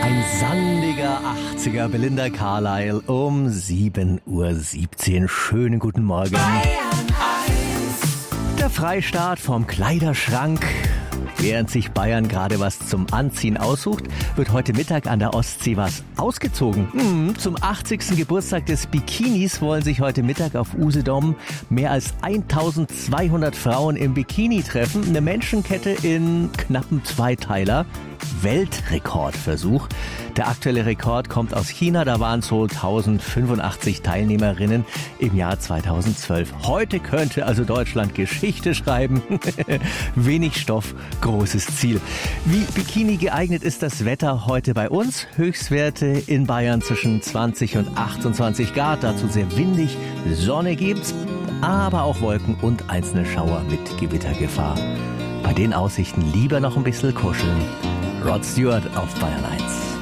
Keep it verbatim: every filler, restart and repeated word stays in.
Ein sandiger achtziger, Belinda Carlisle um sieben Uhr siebzehn. Schönen guten Morgen. Der Freistaat vom Kleiderschrank. Während sich Bayern gerade was zum Anziehen aussucht, wird heute Mittag an der Ostsee was ausgezogen. Hm, zum achtzigsten Geburtstag des Bikinis wollen sich heute Mittag auf Usedom mehr als eintausendzweihundert Frauen im Bikini treffen. Eine Menschenkette in knappen Zweiteiler. Weltrekordversuch. Der aktuelle Rekord kommt aus China, da waren es wohl tausendfünfundachtzig Teilnehmerinnen im Jahr zweitausendzwölf. Heute könnte also Deutschland Geschichte schreiben. Wenig Stoff, großes Ziel. Wie Bikini geeignet ist das Wetter heute bei uns? Höchstwerte in Bayern zwischen zwanzig und achtundzwanzig Grad, dazu sehr windig, Sonne gibt's, aber auch Wolken und einzelne Schauer mit Gewittergefahr. Bei den Aussichten lieber noch ein bisschen kuscheln. Rod Stewart auf Bayern eins.